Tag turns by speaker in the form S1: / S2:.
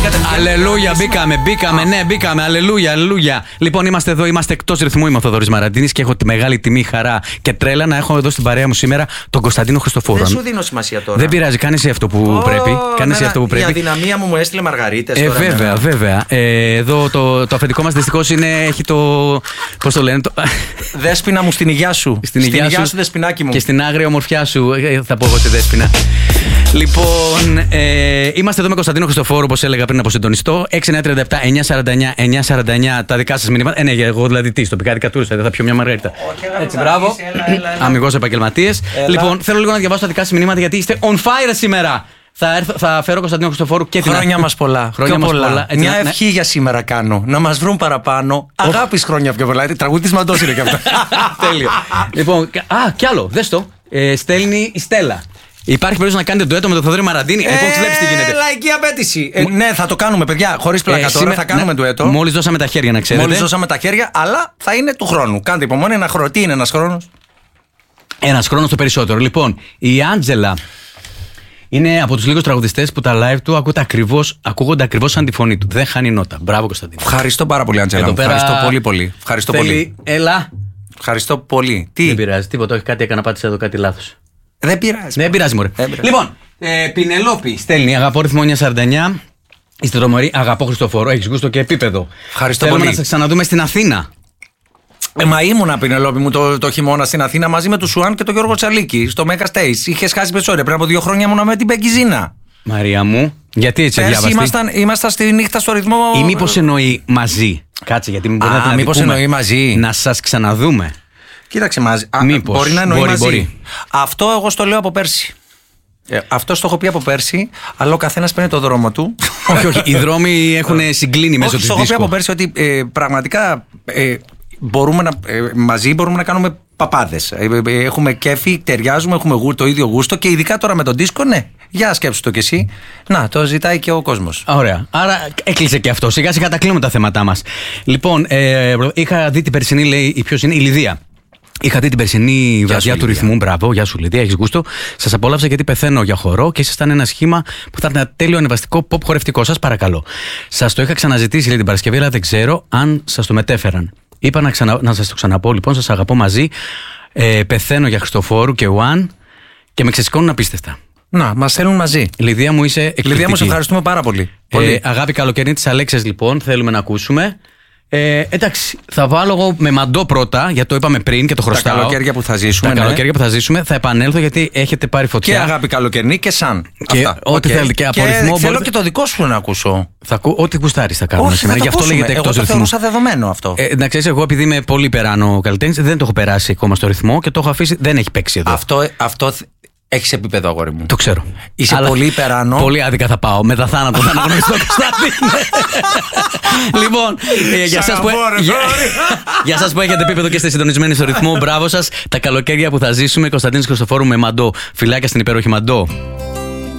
S1: Αλληλούια, μπήκαμε, αλληλούια. Λοιπόν, είμαστε εδώ, είμαστε εκτός ρυθμού. Είμαι ο Θοδωρής Μαραντίνης και έχω τη μεγάλη τιμή, χαρά και τρέλα να έχω εδώ στην παρέα μου σήμερα τον Κωνσταντίνο Χριστοφόρο.
S2: Δεν σου δίνω σημασία τώρα.
S1: Δεν πειράζει, κάνε εσύ αυτό που πρέπει.
S2: Η αδυναμία μου έστειλε μαργαρίτες.
S1: Βέβαια. Εδώ το αφεντικό μας δυστυχώς έχει το. Πώς το λένε?
S2: Δέσποινα μου, στην υγειά σου.
S1: Στην υγειά
S2: σου, δεσποινάκι μου.
S1: Και στην άγρια ομορφιά σου. Θα πω εγώ σε δέσποινα. Λοιπόν, είμαστε εδώ με Κωνσταντίνο Χριστοφόρο, όπως έλεγα πριν από συντονιστό. 6937-949-949 τα δικά σας μηνύματα. Ναι, εγώ δηλαδή τι, στο πικάτι κατούρισα, δεν θα πιω μια μαργαρίτα. Έτσι, μπράβο. Αμιγώς επαγγελματίες. Λοιπόν, θέλω λίγο να διαβάσω τα δικά σας μηνύματα γιατί είστε on fire σήμερα. Θα φέρω Κωνσταντίνο Χριστοφόρου και την
S2: χρόνια μας πολλά. Μια ευχή για σήμερα κάνω. Να μας βρουν παραπάνω. Αγάπης χρόνια πιο πολλά. Τραγούδι της Μαντός είναι και αυτό.
S1: Τέλειο. Λοιπόν, κι άλλο, δες το. Στέλνει η Στέλλα. Υπάρχει περίπτωση να κάνετε ντουέτο με τον Θοδωρή Μαραντίνη? Βλέπεις τι γίνεται.
S2: Λαϊκή απέτηση. Ναι, θα το κάνουμε, παιδιά. Χωρίς πλάκα τώρα. Θα κάνουμε ντουέτο.
S1: Μόλις δώσαμε τα χέρια, να ξέρετε.
S2: Μόλις δώσαμε τα χέρια, αλλά θα είναι του χρόνου. Κάντε υπομονή. Τι είναι ένας χρόνος?
S1: Ένας χρόνος το περισσότερο. Λοιπόν, η Άντζελα είναι από τους λίγους τραγουδιστές που τα live του ακούγονται ακριβώς σαν τη φωνή του. Δεν χάνει νότα. Μπράβο, Κωνσταντίνο.
S2: Ευχαριστώ πάρα πολύ, Άντζελα. Ευχαριστώ πολύ. Ευχαριστώ πολύ.
S1: Έλα.
S2: Ευχαριστώ πολύ. Τι?
S1: Δεν πειράζει, τίποτα. Όχι, κάτι έκανα, πάτησα εδώ κάτι λάθος.
S2: Δεν
S1: πειράζει, μωρέ. Λοιπόν, Πινελόπη στέλνει, αγαπώ ρυθμό 949. Είστε τρομεροί, αγαπώ Χριστοφόρο. Έχεις γούστο και επίπεδο.
S2: Ευχαριστώ
S1: πολύ.
S2: Θέλουμε
S1: να σε ξαναδούμε στην Αθήνα.
S2: Μα ήμουνα, Πινελόπη μου, το χειμώνα στην Αθήνα μαζί με τον Σουάν και τον Γιώργο Τσαλίκη στο Mega Stage. Είχες χάσει πεσόρια. Πριν από 2 χρόνια ήμουνα με την Μπεκιζίνα.
S1: Μαρία μου, γιατί έτσι διάβασες?
S2: Ήμασταν στη νύχτα στο ρυθμό.
S1: Ή μήπως εννοεί μαζί? Κάτσε, γιατί μην μπορεί να την
S2: μήπως εννοεί μαζί.
S1: Να σας ξαναδούμε.
S2: Κοίταξε μαζί.
S1: Μήπως.
S2: Μπορεί να εννοεί μαζί.
S1: Μπορεί.
S2: Αυτό εγώ στο λέω από πέρσι. Αυτό το έχω πει από πέρσι, αλλά ο καθένας παίρνει το δρόμο του.
S1: Όχι, οι δρόμοι έχουν συγκλίνει μέσω της δίσκου.
S2: Το έχω πει από πέρσι ότι πραγματικά μαζί μπορούμε να κάνουμε παπάδες. Έχουμε κέφι, ταιριάζουμε, έχουμε το ίδιο γούστο και ειδικά τώρα με τον δίσκο, ναι. Για σκέψου το κι εσύ. Να, το ζητάει και ο κόσμος.
S1: Ωραία. Άρα έκλεισε και αυτό. Σιγά σιγά τα κλείνουμε τα θέματά μας. Λοιπόν, είχα δει την περσινή, λέει, ποιος είναι, η Λιδία. Είχα δει την περσινή βραδιά του ρυθμού. Μπράβο, γεια σου Λιδία, έχεις γούστο. Σας απόλαυσα γιατί πεθαίνω για χορό και ήσασταν ένα σχήμα που θα ήταν τέλειο ανεβαστικό pop χορευτικό. Σας παρακαλώ. Σας το είχα ξαναζητήσει, λέει, την Παρασκευή, αλλά δεν ξέρω αν σας το μετέφεραν. Είπα να σας το ξαναπώ, λοιπόν, σας αγαπώ μαζί. Πεθαίνω για Χριστοφόρου και One και με ξεσηκώνουν απίστευτα.
S2: Να, μας θέλουν μαζί.
S1: Λιδία μου, είσαι εκπληκτική.
S2: Λιδία μου, σε ευχαριστούμε πάρα πολύ.
S1: Αγάπη καλοκαιρινή της Αλέξιας, λοιπόν, θέλουμε να ακούσουμε. Εντάξει, θα βάλω εγώ με Μαντό πρώτα, γιατί το είπαμε πριν και το χρωστάω.
S2: Τα καλοκαίρια που θα ζήσουμε.
S1: Καλοκαίρια που θα ζήσουμε. Θα επανέλθω γιατί έχετε πάρει φωτιά.
S2: Και αγάπη καλοκαιρινή και σαν.
S1: Και ό,τι θέλετε. Και από ρυθμό.
S2: Θέλω και το δικό σου να ακούσω.
S1: Ό,τι γουστάρεις θα κάνουμε σήμερα. Γι' αυτό λέγεται εκτός ρυθμού.
S2: Εγώ το θεωρούσα δεδομένο αυτό.
S1: Να ξέρεις, εγώ επειδή είμαι πολύ υπεράνω καλλιτέχνης, δεν το έχω περάσει ακόμα στο ρυθμό και το έχω αφήσει. Δεν έχει παίξει εδώ.
S2: Αυτό έχεις επίπεδο, αγόρι μου.
S1: Το ξέρω.
S2: Είσαι πολύ υπεράνω.
S1: Πολύ άδικα θα πάω. Με τα θάνατο θα αναγνωριστώ, Κωνσταντίνε. Λοιπόν, για σας που έχετε επίπεδο και είστε συντονισμένοι στο ρυθμό, μπράβο σας. Τα καλοκαίρια που θα ζήσουμε, Κωνσταντίνος Χριστοφόρου με Μαντό. Φιλάκια στην υπέροχη Μαντό.